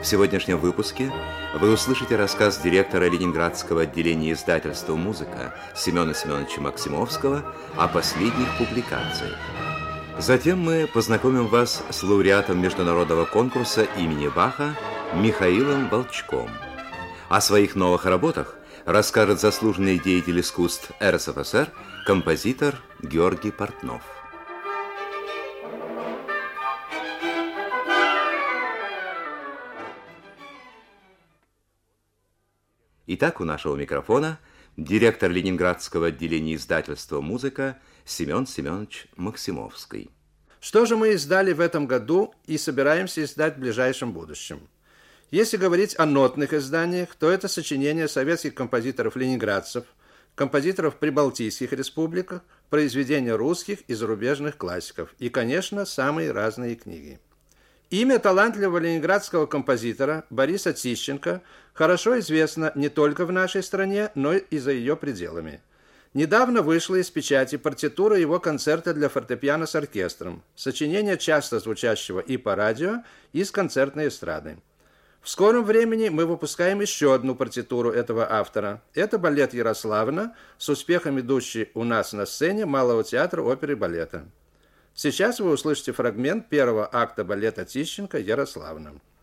сегодняшнем выпуске вы услышите рассказ директора Ленинградского отделения издательства «Музыка» Семена Семеновича Максимовского о последних публикациях. Затем мы познакомим вас с лауреатом международного конкурса имени Баха Михаилом Волчком. О своих новых работах расскажет заслуженный деятель искусств РСФСР, композитор Георгий Портнов. Итак, у нашего микрофона директор Ленинградского отделения издательства «Музыка» Семен Семенович Максимовский. Что же мы издали в этом году и собираемся издать в ближайшем будущем? Если говорить о нотных изданиях, то это сочинения советских композиторов-ленинградцев, композиторов прибалтийских республик, произведения русских и зарубежных классиков и, конечно, самые разные книги. Имя талантливого ленинградского композитора Бориса Тищенко хорошо известно не только в нашей стране, но и за ее пределами. Недавно вышла из печати партитура его концерта для фортепиано с оркестром, сочинение, часто звучащего и по радио, и с концертной эстрады. В скором времени мы выпускаем еще одну партитуру этого автора. Это балет «Ярославна», с успехом идущий у нас на сцене Малого театра оперы и балета. Сейчас вы услышите фрагмент первого акта балета Тищенко «Ярославна».